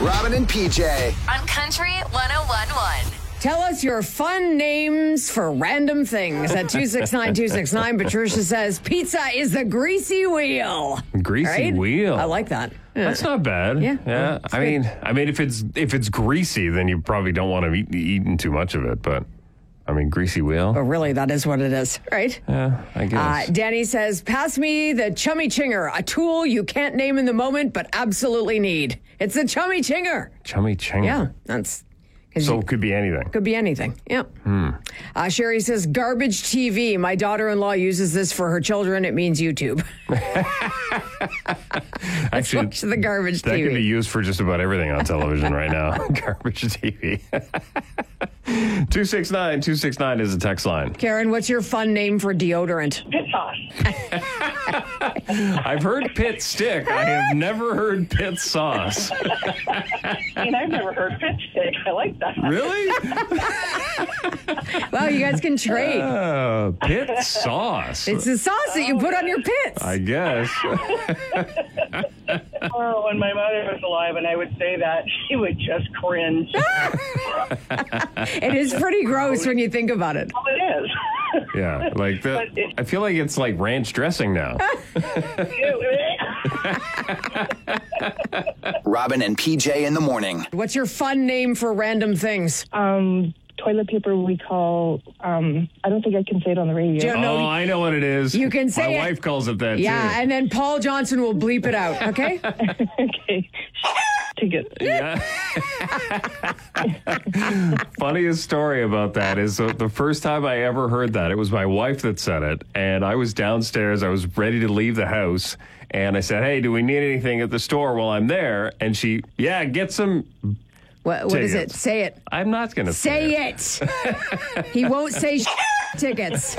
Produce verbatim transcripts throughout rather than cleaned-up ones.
Robin and P J. On Country one oh one point one. Tell us your fun names for random things at two six nine two six nine. Patricia says pizza is the greasy wheel. Greasy Right? wheel. I like that. Yeah. That's not bad. Yeah. Yeah. It's I good. mean, I mean, if it's if it's greasy, then you probably don't want to be eating too much of it. But I mean, greasy wheel. But really, that is what it is, right? Yeah, I guess. Uh, Danny says, pass me the chummy chinger, a tool you can't name in the moment, but absolutely need. It's the chummy chinger. Chummy chinger. Yeah, that's... 'cause So you- it could be anything. Could be anything. Yeah. Hmm. Uh, Sherry says, garbage T V. My daughter-in-law uses this for her children. It means YouTube. Actually, Watch the garbage that T V. could be used for just about everything on television right now. Garbage T V. two six nine two six nine is the text line. Karen, what's your fun name for deodorant? Pit sauce. I've heard pit stick. I have never heard pit sauce. I mean, I've never heard pit stick. I like that. Really? Wow, you guys can trade. Uh, pit sauce. It's the sauce that you put on your pits. I guess. Oh, when my mother was alive and I would say that, she would just cringe. It is pretty gross when you think about it. Oh, it is. Yeah, like the, But it- I feel like it's like ranch dressing now. Robin and P J in the morning. What's your fun name for random things? Um, toilet paper we call, um, I don't think I can say it on the radio. Joe- No, Oh, I know what it is. you can say My it. wife calls it that Yeah, too. and then Paul Johnson will bleep it out, okay? Okay. Ticket. Yeah. Funniest story about that is uh, the first time I ever heard that, it was my wife that said it, and I was downstairs. I was ready to leave the house, and I said, "Hey, do we need anything at the store while I'm there?" And she, "Yeah, get some." What, what is it? Tickets. Say it. I'm not going to Say it. He won't say tickets.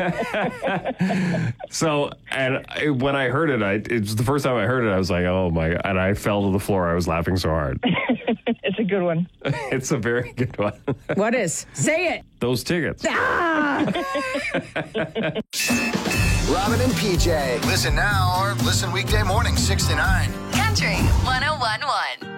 So, and I, when I heard it, I it was the first time I heard it. I was like, "Oh my!" And I fell to the floor. I was laughing so hard. It's a good one. It's a very good one. What is? Say it. Those tickets. Ah! Robin and P J. Listen now or listen weekday morning, six to nine. Country one oh one point one.